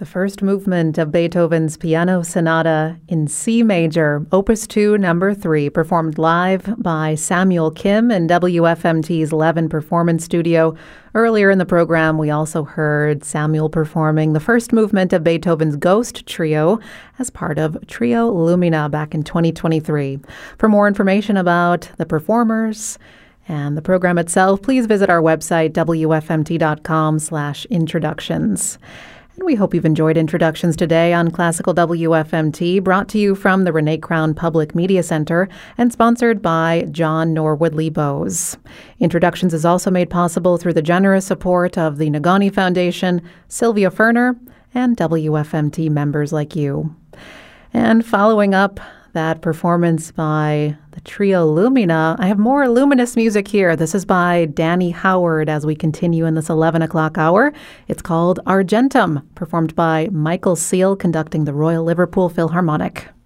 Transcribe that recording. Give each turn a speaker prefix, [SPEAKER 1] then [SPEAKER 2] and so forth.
[SPEAKER 1] The first movement of Beethoven's Piano Sonata in C major, Opus 2, number 3, performed live by Samuel Kim in WFMT's Levin Performance Studio. Earlier in the program, we also heard Samuel performing the first movement of Beethoven's Ghost Trio as part of Trio Lumina back in 2023. For more information about the performers and the program itself, please visit our website, wfmt.com/introductions. And we hope you've enjoyed Introductions today on Classical WFMT, brought to you from the Renee Crown Public Media Center and sponsored by John Norwood Lee Bose. Introductions is also made possible through the generous support of the Nagani Foundation, Sylvia Ferner, and WFMT members like you. And following up that performance by the Trio Lumina, I have more luminous music here. This is by Danny Howard as we continue in this 11 o'clock hour. It's called Argentum, performed by Michael Seal conducting the Royal Liverpool Philharmonic.